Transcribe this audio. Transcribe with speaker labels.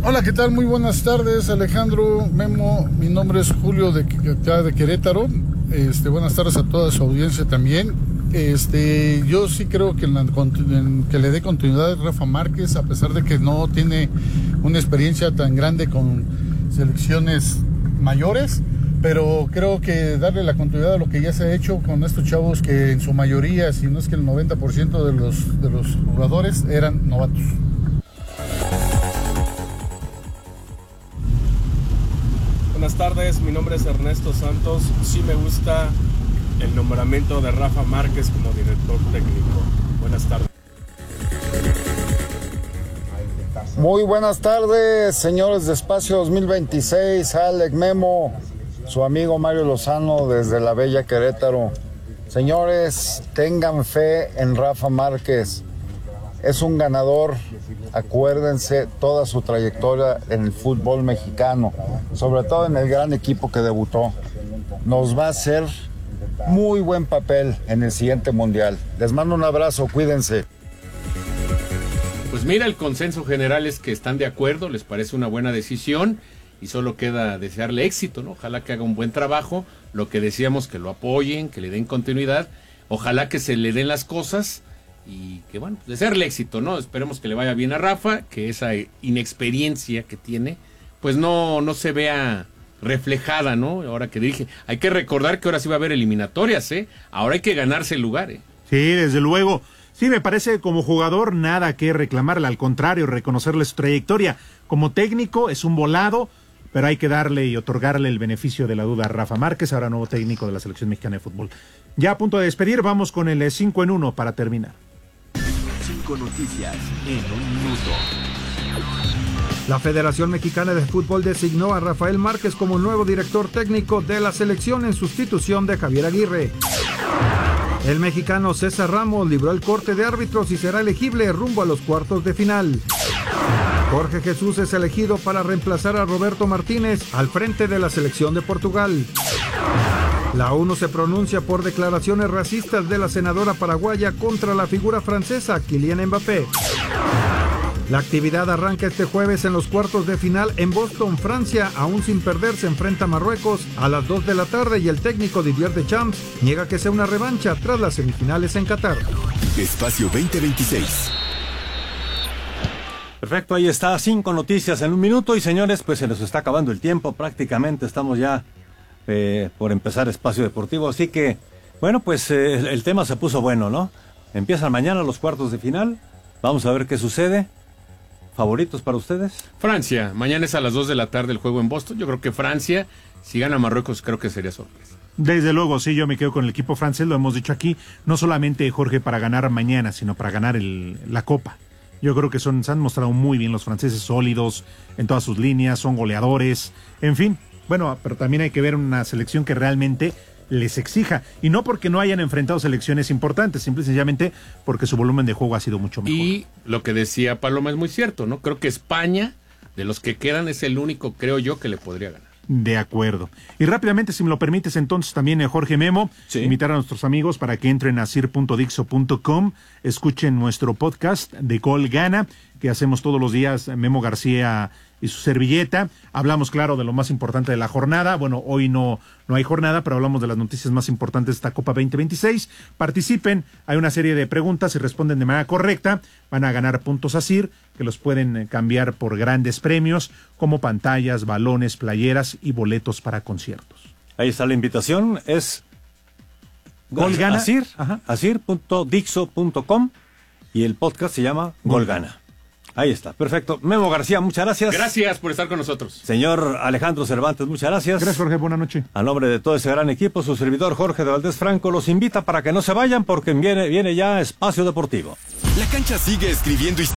Speaker 1: Hola, ¿qué tal? Muy buenas tardes, Alejandro, Memo. Mi nombre es Julio de Querétaro. Buenas tardes a toda su audiencia también. Yo sí creo que que le dé continuidad a Rafa Márquez, a pesar de que no tiene una experiencia tan grande con selecciones mayores, pero creo que darle la continuidad a lo que ya se ha hecho con estos chavos que en su mayoría, si no es que el 90% de los jugadores eran novatos.
Speaker 2: Buenas tardes, mi nombre es Ernesto Santos. Sí me gusta el nombramiento de Rafa Márquez como director técnico. Buenas tardes.
Speaker 3: Muy buenas tardes, señores de Espacio 2026, Alex, Memo, su amigo Mario Lozano desde la bella Querétaro. Señores, tengan fe en Rafa Márquez. Es un ganador, acuérdense, toda su trayectoria en el fútbol mexicano, sobre todo en el gran equipo que debutó. Nos va a hacer muy buen papel en el siguiente mundial. Les mando un abrazo, cuídense.
Speaker 4: Pues mira, el consenso general es que están de acuerdo, les parece una buena decisión y solo queda desearle éxito, ¿no? Ojalá que haga un buen trabajo, lo que decíamos, que lo apoyen, que le den continuidad, ojalá que se le den las cosas. Y que bueno, desearle éxito, ¿no? Esperemos que le vaya bien a Rafa, que esa inexperiencia que tiene, pues no se vea reflejada, ¿no? Ahora que dirige. Hay que recordar que ahora sí va a haber eliminatorias, ¿eh? Ahora hay que ganarse el lugar, ¿eh?
Speaker 5: Sí, desde luego. Sí, me parece como jugador nada que reclamarle, al contrario, reconocerle su trayectoria. Como técnico es un volado, pero hay que darle y otorgarle el beneficio de la duda a Rafa Márquez, ahora nuevo técnico de la Selección Mexicana de Fútbol. Ya a punto de despedir, vamos con el 5 en 1 para terminar.
Speaker 6: 5 noticias en un minuto.
Speaker 7: La Federación Mexicana de Fútbol designó a Rafael Márquez como nuevo director técnico de la selección en sustitución de Javier Aguirre. El mexicano César Ramos libró el corte de árbitros y será elegible rumbo a los cuartos de final. Jorge Jesús es elegido para reemplazar a Roberto Martínez al frente de la selección de Portugal. La ONU se pronuncia por declaraciones racistas de la senadora paraguaya contra la figura francesa Kylian Mbappé. La actividad arranca este jueves en los cuartos de final en Boston, Francia. Aún sin perder se enfrenta a Marruecos a las 2 de la tarde y el técnico Didier Deschamps niega que sea una revancha tras las semifinales en Qatar.
Speaker 6: Espacio 2026.
Speaker 8: Perfecto, ahí está, 5 noticias en un minuto y señores, pues se nos está acabando el tiempo, prácticamente estamos ya por empezar Espacio Deportivo, así que, bueno, pues el tema se puso bueno, ¿no? Empiezan mañana los cuartos de final, vamos a ver qué sucede. ¿Favoritos para ustedes?
Speaker 4: Francia, mañana es a las 2 de la tarde el juego en Boston, yo creo que Francia, si gana Marruecos, creo que sería sorpresa.
Speaker 5: Desde luego, sí, yo me quedo con el equipo francés, lo hemos dicho aquí, no solamente, Jorge, para ganar mañana, sino para ganar la Copa. Yo creo que se han mostrado muy bien los franceses, sólidos en todas sus líneas, son goleadores, en fin. Bueno, pero también hay que ver una selección que realmente les exija, y no porque no hayan enfrentado selecciones importantes, simple y sencillamente porque su volumen de juego ha sido mucho mejor.
Speaker 4: Y lo que decía Paloma es muy cierto, ¿no? Creo que España, de los que quedan, es el único, creo yo, que le podría ganar.
Speaker 5: De acuerdo. Y rápidamente, si me lo permites, entonces también, Jorge, Memo,
Speaker 8: sí,
Speaker 5: invitar a nuestros amigos para que entren a sir.dixo.com, escuchen nuestro podcast de Gol Gana, que hacemos todos los días, Memo García y su servilleta. Hablamos, claro, de lo más importante de la jornada. Bueno, hoy no hay jornada, pero hablamos de las noticias más importantes de esta Copa 2026. Participen, hay una serie de preguntas, si responden de manera correcta, van a ganar puntos ASIR, que los pueden cambiar por grandes premios, como pantallas, balones, playeras y boletos para conciertos.
Speaker 8: Ahí está la invitación, es
Speaker 5: Gol Gana.
Speaker 8: asir.dixo.com y el podcast se llama Gol Gana. Ahí está, perfecto. Memo García, muchas gracias.
Speaker 4: Gracias por estar con nosotros.
Speaker 8: Señor Alejandro Cervantes, muchas gracias.
Speaker 5: Gracias, Jorge, buena noche.
Speaker 8: A nombre de todo ese gran equipo, su servidor Jorge de Valdés Franco los invita para que no se vayan porque viene ya Espacio Deportivo.
Speaker 6: La cancha sigue escribiendo historia.